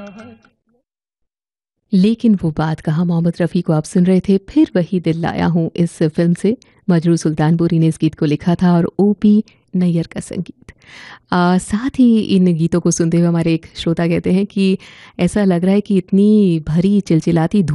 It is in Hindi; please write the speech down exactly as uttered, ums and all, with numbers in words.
लेकिन वो बात कहाँ, मोहम्मद रफ़ी को आप सुन रहे थे, फिर वही दिल लाया हूँ इस फ़िल्म से। मजरू सुल्तानपुरी ने इस गीत को लिखा था और ओपी नैयर का संगीत। अ, साथ ही इन गीतों को सुनते हुए हमारे एक श्रोता कहते हैं कि ऐसा लग रहा है कि इतनी भरी चिलचिलाती